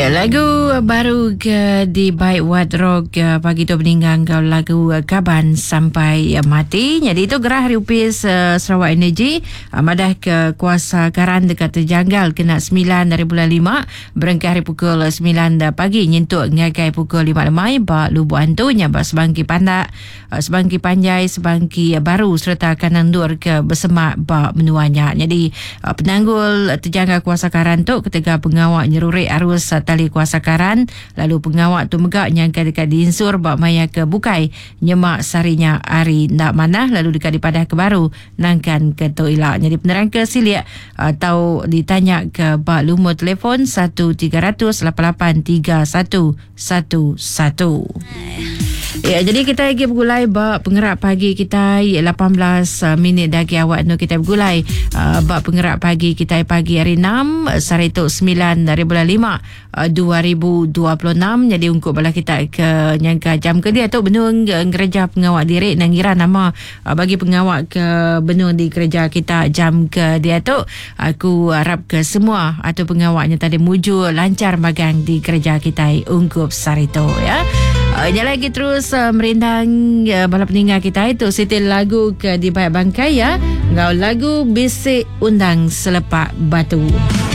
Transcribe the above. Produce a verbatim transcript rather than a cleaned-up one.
Lagu baru ke di Baik Wat Rock pagi tu meninggal kau lagu Kaban Sampai Mati. Jadi itu gerah hari upis uh, Sarawak Energy uh, madah ke kuasa karan dekat terjanggal kena sembilan dari bulan lima berengkah hari pukul sembilan pagi nyentuk ngagai pukul lima lemai bak lubu antunya bak sebangki pandak uh, sebangki panjai sebangki uh, baru serta kanan dur ke bersemak bak menuanya. Jadi uh, penanggul terjanggal kuasa karan tu ketika pengawak nyerurik arus uh, tali kuasa karan lalu pengawak tu megak nyangka dekat diinsur bak maya ke bukai nyemak sarinya hari ndak manah lalu dekat dipadah ke baru nangkan ke toilet. Jadi penerang ke silik atau ditanya ke bak lumur telefon satu tiga kosong lapan lapan tiga satu satu satu. Ya, jadi kita lagi bergulai bak penggerak pagi kita lapan belas minit lagi awak nu kita bergulai uh, bak penggerak pagi kita pagi hari enam sarituk sembilan dari bulan lima uh, dua ribu dua puluh enam. Jadi untuk bala kita ke nyangka jam ke dia tu benung gereja pengawak diri nangira nama uh, bagi pengawak ke benung di gereja kita jam ke dia tu aku harap ke semua atau pengawaknya tadi muju lancar magang di gereja kita ungkup sarito ya. Uh, dia lagi terus uh, merindang uh, bala peninggal kita itu setel lagu ke di Baik Bangkai ya. Ngau lagu Bisik Undang Selepak Batu.